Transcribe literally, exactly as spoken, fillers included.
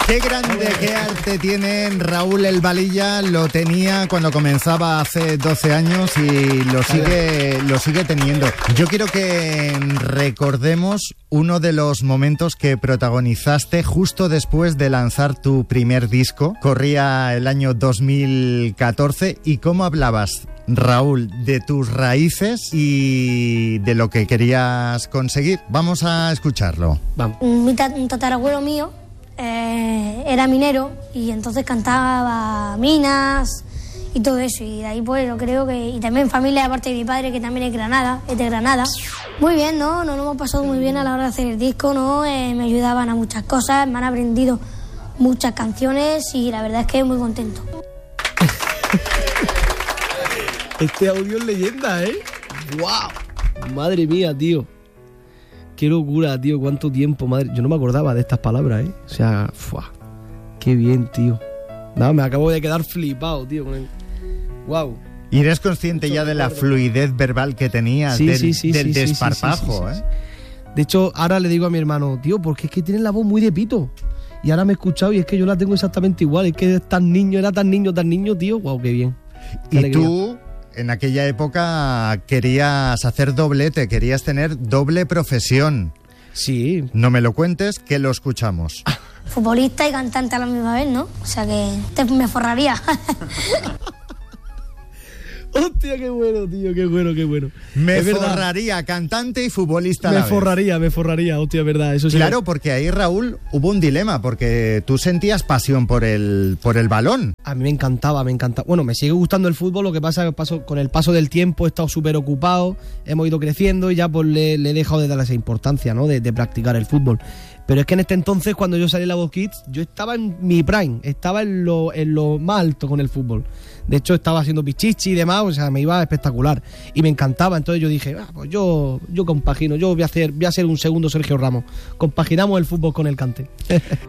Qué grande, qué arte tiene Raúl El Balilla. Lo tenía cuando comenzaba hace doce años y lo sigue, lo sigue teniendo. Yo quiero que recordemos uno de los momentos que protagonizaste justo después de lanzar tu primer disco. Corría el año dos mil catorce. ¿Y cómo hablabas, Raúl, de tus raíces y de lo que querías conseguir? Vamos a escucharlo. Vamos. Un, tat- un tatarabuelo mío eh, era minero y entonces cantaba minas y todo eso, y de ahí pues yo creo que, y también familia aparte de mi padre que también es Granada, es de Granada. Muy bien, ¿no? Nos lo hemos pasado muy bien a la hora de hacer el disco, ¿no? Eh, me ayudaban a muchas cosas, me han aprendido muchas canciones y la verdad es que muy contento. Este audio es leyenda, ¿eh? ¡Wow! Madre mía, tío. Qué locura, tío. Cuánto tiempo, madre. Yo no me acordaba de estas palabras, ¿eh? O sea, ¡fua! Qué bien, tío. Nada, me acabo de quedar flipado, tío. Con el... ¡Wow! ¿Y eres consciente ya de la fluidez verbal que tenías, Sí, del, sí, sí, del sí, sí, desparpajo, sí, sí, sí, sí. eh? De hecho, ahora le digo a mi hermano, tío, porque es que tienes la voz muy de pito. Y ahora me he escuchado y es que yo la tengo exactamente igual. Es que es tan niño, era tan niño, tan niño, tío. ¡Wow, qué bien! Qué Y alegría. tú, en aquella época, querías hacer doblete, querías tener doble profesión. Sí. No me lo cuentes, que lo escuchamos. Futbolista y cantante a la misma vez, ¿no? O sea que te, me forraría. Hostia, qué bueno, tío, qué bueno, qué bueno. Me Es verdad. forraría, cantante y futbolista a Me la vez. forraría, me forraría, hostia, es verdad. Eso sí. Claro, porque ahí, Raúl, hubo un dilema, porque tú sentías pasión por el, por el balón. A mí me encantaba, me encantaba. Bueno, me sigue gustando el fútbol, lo que pasa es que paso, con el paso del tiempo he estado súper ocupado, hemos ido creciendo y ya pues le, le he dejado de dar esa importancia, ¿no? De, de practicar el fútbol. Pero es que en este entonces, cuando yo salí de la Voz Kids, yo estaba en mi prime, estaba en lo, en lo más alto con el fútbol. De hecho, estaba haciendo pichichi y demás, o sea, me iba espectacular. Y me encantaba, entonces yo dije, ah, pues yo, yo compagino, yo voy a hacer, voy a ser un segundo Sergio Ramos. Compaginamos el fútbol con el cante.